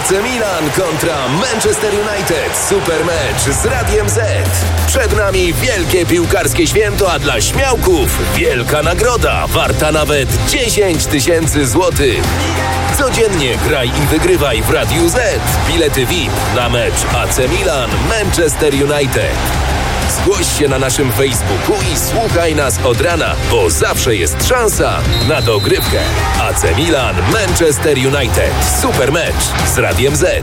AC Milan kontra Manchester United. Super mecz z Radiem Z. Przed nami wielkie piłkarskie święto, a dla śmiałków wielka nagroda warta nawet 10 000 złotych. Codziennie graj i wygrywaj w Radiu Z. Bilety VIP na mecz AC Milan Manchester United. Zgłoś się na naszym Facebooku i słuchaj nas od rana, bo zawsze jest szansa na dogrywkę. AC Milan Manchester United. Super mecz z Radiem Z.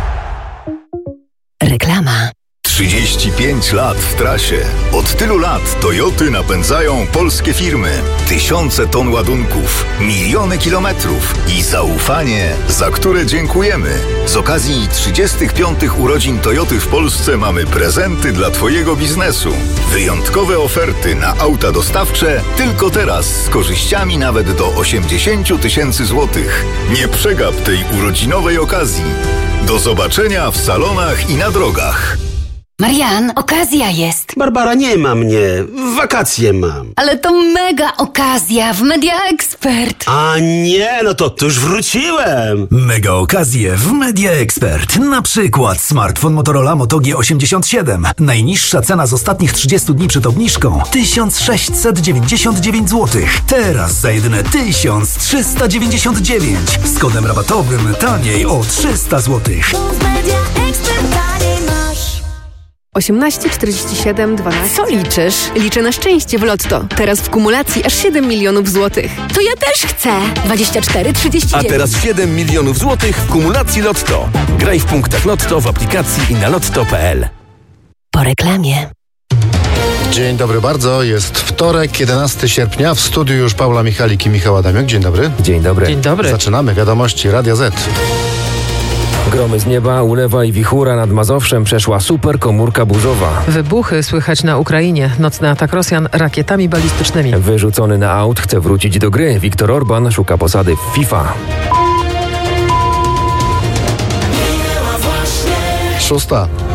Reklama. 35 lat w trasie. Od tylu lat Toyoty napędzają polskie firmy. Tysiące ton ładunków, miliony kilometrów i zaufanie, za które dziękujemy. Z okazji 35 urodzin Toyoty w Polsce mamy prezenty dla Twojego biznesu. Wyjątkowe oferty na auta dostawcze tylko teraz z korzyściami nawet do 80 000 złotych. Nie przegap tej urodzinowej okazji. Do zobaczenia w salonach i na drogach. Marian, okazja jest. Barbara, nie ma mnie. Wakacje mam. Ale to mega okazja w Media Expert. A nie, no to już wróciłem. Mega okazje w Media Expert. Na przykład smartfon Motorola Moto G87. Najniższa cena z ostatnich 30 dni przed obniżką 1699 zł. Teraz za jedyne 1399. Z kodem rabatowym taniej o 300 zł. 18 47 12. Co liczysz? Liczę na szczęście w Lotto. Teraz w kumulacji aż 7 milionów złotych. To ja też chcę. 24 39. A teraz 7 milionów złotych w kumulacji Lotto. Graj w punktach Lotto, w aplikacji i na lotto.pl. Po reklamie. Dzień dobry bardzo. Jest wtorek, 11 sierpnia. W studiu już Paula Michalik i Michał Adamiuk. Dzień dobry. Dzień dobry. Dzień dobry. Zaczynamy wiadomości Radia Z. Gromy z nieba, ulewa i wichura nad Mazowszem przeszła superkomórka burzowa. Wybuchy słychać na Ukrainie. Nocny atak Rosjan rakietami balistycznymi. Wyrzucony na aut chce wrócić do gry. Viktor Orban szuka posady w FIFA. 6.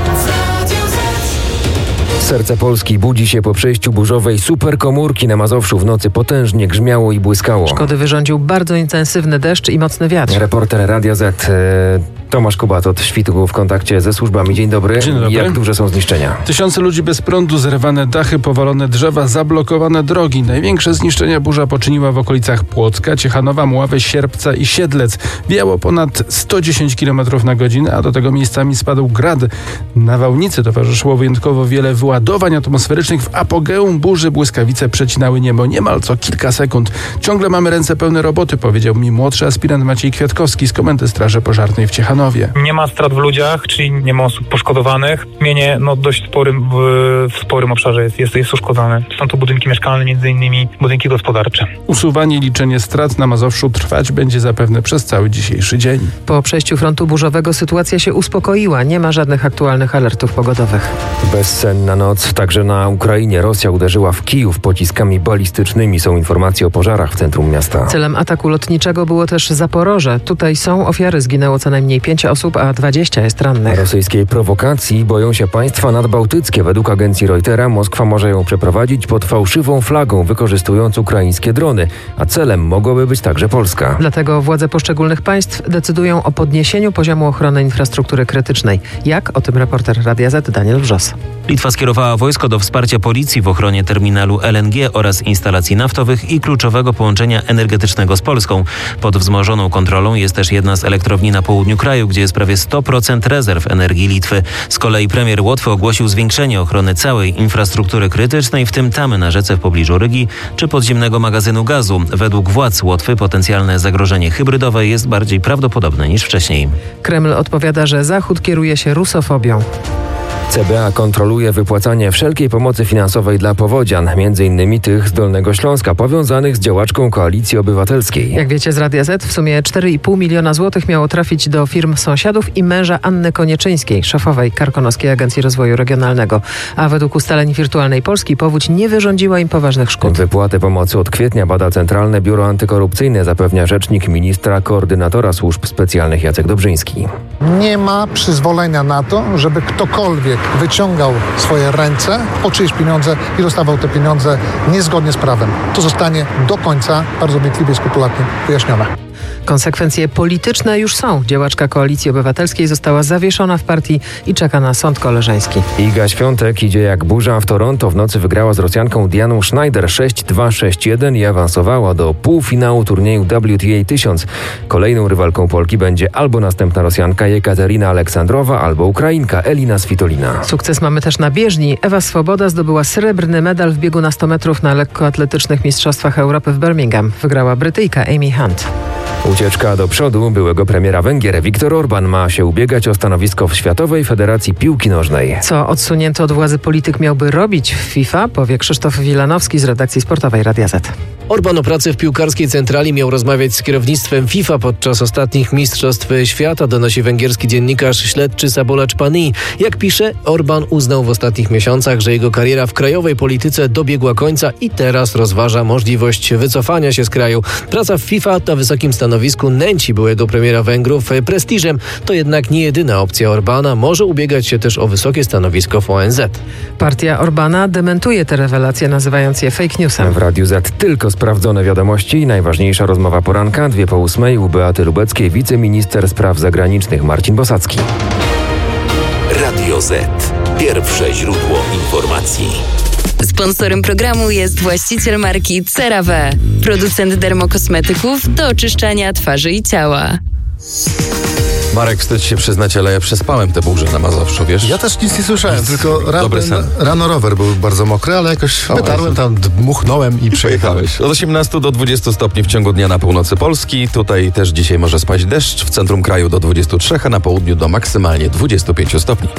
Serce Polski budzi się po przejściu burzowej superkomórki na Mazowszu. W nocy potężnie grzmiało i błyskało. Szkody wyrządził bardzo intensywny deszcz i mocny wiatr. Reporter Radia Z Tomasz Kubat od Świtu w kontakcie ze służbami. Dzień dobry. Dzień dobry. Jak duże są zniszczenia? Tysiące ludzi bez prądu, zerwane dachy, powalone drzewa, zablokowane drogi. Największe zniszczenia burza poczyniła w okolicach Płocka, Ciechanowa, Mławy, Sierpca i Siedlec. Wiało ponad 110 km na godzinę, a do tego miejscami spadł grad. Nawałnicy towarzyszyło wyjątkowo wiele wyładowań atmosferycznych. W apogeum burzy błyskawice przecinały niebo niemal co kilka sekund. Ciągle mamy ręce pełne roboty, powiedział mi młodszy aspirant Maciej Kwiatkowski z Komendy Straży Pożarnej w Ciechanowie. Nie ma strat w ludziach, czyli nie ma osób poszkodowanych. Mienie dość w sporym obszarze jest uszkodzone. Są to budynki mieszkalne, między innymi budynki gospodarcze. Usuwanie i liczenie strat na Mazowszu trwać będzie zapewne przez cały dzisiejszy dzień. Po przejściu frontu burzowego sytuacja się uspokoiła. Nie ma żadnych aktualnych alertów pogodowych. Bezsenna noc. Także na Ukrainie Rosja uderzyła w Kijów pociskami balistycznymi. Są informacje o pożarach w centrum miasta. Celem ataku lotniczego było też Zaporoże. Tutaj są ofiary. Zginęło co najmniej 5 osób, a 20 jest rannych. Rosyjskiej prowokacji boją się państwa nadbałtyckie. Według agencji Reutera Moskwa może ją przeprowadzić pod fałszywą flagą, wykorzystując ukraińskie drony, a celem mogłaby być także Polska. Dlatego władze poszczególnych państw decydują o podniesieniu poziomu ochrony infrastruktury krytycznej. Jak? O tym reporter Radia Z Daniel Wrzos. Litwa skierowała wojsko do wsparcia policji w ochronie terminalu LNG oraz instalacji naftowych i kluczowego połączenia energetycznego z Polską. Pod wzmożoną kontrolą jest też jedna z elektrowni na południu kraju, gdzie jest prawie 100% rezerw energii Litwy. Z kolei premier Łotwy ogłosił zwiększenie ochrony całej infrastruktury krytycznej, w tym tamy na rzece w pobliżu Rygi czy podziemnego magazynu gazu. Według władz Łotwy potencjalne zagrożenie hybrydowe jest bardziej prawdopodobne niż wcześniej. Kreml odpowiada, że Zachód kieruje się rusofobią. CBA kontroluje wypłacanie wszelkiej pomocy finansowej dla powodzian, m.in. tych z Dolnego Śląska, powiązanych z działaczką Koalicji Obywatelskiej. Jak wiecie z Radia Z, w sumie 4,5 miliona złotych miało trafić do firm sąsiadów i męża Anny Konieczyńskiej, szefowej Karkonoskiej Agencji Rozwoju Regionalnego. A według ustaleń Wirtualnej Polski powódź nie wyrządziła im poważnych szkód. Wypłatę pomocy od kwietnia bada Centralne Biuro Antykorupcyjne, zapewnia rzecznik ministra koordynatora służb specjalnych Jacek Dobrzyński. Nie ma przyzwolenia na to, żeby ktokolwiek wyciągał swoje ręce po czyjeś pieniądze i dostawał te pieniądze niezgodnie z prawem. To zostanie do końca bardzo wnikliwie i skrupulatnie wyjaśnione. Konsekwencje polityczne już są. Działaczka Koalicji Obywatelskiej została zawieszona w partii i czeka na sąd koleżeński. Iga Świątek idzie jak burza w Toronto. W nocy wygrała z Rosjanką Dianą Schneider 6-2, 6-1 i awansowała do półfinału turnieju WTA 1000. Kolejną rywalką Polki będzie albo następna Rosjanka Jekaterina Aleksandrowa, albo Ukrainka Elina Svitolina. Sukces mamy też na bieżni. Ewa Swoboda zdobyła srebrny medal w biegu na 100 metrów na lekkoatletycznych mistrzostwach Europy w Birmingham. Wygrała Brytyjka Amy Hunt. Ucieczka do przodu byłego premiera Węgier Viktor Orbán ma się ubiegać o stanowisko w Światowej Federacji Piłki Nożnej. Co odsunięty od władzy polityk miałby robić w FIFA, powie Krzysztof Wilanowski z redakcji sportowej Radia Z. Orbán o pracy w piłkarskiej centrali miał rozmawiać z kierownictwem FIFA podczas ostatnich Mistrzostw Świata, donosi węgierski dziennikarz śledczy Szabolcs Pani. Jak pisze, Orbán uznał w ostatnich miesiącach, że jego kariera w krajowej polityce dobiegła końca i teraz rozważa możliwość wycofania się z kraju. Praca w FIFA na wysokim stanowisku nęci byłego premiera Węgrów prestiżem. To jednak nie jedyna opcja Orbána. Może ubiegać się też o wysokie stanowisko w ONZ. Partia Orbána dementuje te rewelacje, nazywając je fake newsem. W Radiu Z tylko sprawdzone wiadomości. Najważniejsza rozmowa poranka, 2:08 u Beaty Lubeckiej, wiceminister spraw zagranicznych Marcin Bosacki. Radio Z. Pierwsze źródło informacji. Sponsorem programu jest właściciel marki CeraVe, producent dermokosmetyków do oczyszczania twarzy i ciała. Marek, wstyd się przyznać, ale ja przespałem tę burzę na Mazowszu, wiesz? Ja też nic nie słyszałem, tylko Dobry sen. rano rower był bardzo mokry, ale jakoś wytarłem tam, dmuchnąłem i przejechałem. Od 18 do 20 stopni w ciągu dnia na północy Polski. Tutaj też dzisiaj może spaść deszcz. W centrum kraju do 23, a na południu do maksymalnie 25 stopni.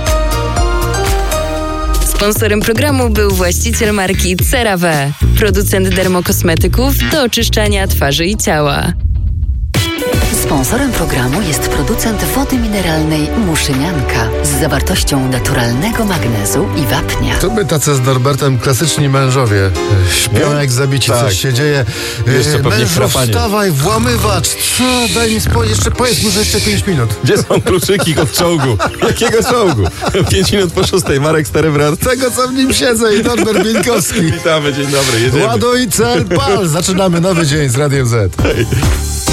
Sponsorem programu był właściciel marki CeraVe, producent dermokosmetyków do oczyszczania twarzy i ciała. Sponsorem programu jest producent wody mineralnej Muszynianka z zawartością naturalnego magnezu i wapnia. To my tacy z Norbertem klasyczni mężowie. Śpią jak zabici, Tak. coś się dzieje. Jeszcze pewnie Mężu, chrapanie. wstawaj, włamywacz. Co? Daj mi spokój, jeszcze powiedz mu, że jeszcze 5 minut. Gdzie są kluczyki od czołgu? Jakiego czołgu? 5 minut po 6. Marek Stary Brat. Tego, co w nim siedzę i Norbert Bieńkowski. Witamy, dzień dobry, jedziemy. Ładuj, cel, pal. Zaczynamy nowy dzień z Radiem Z. Hej.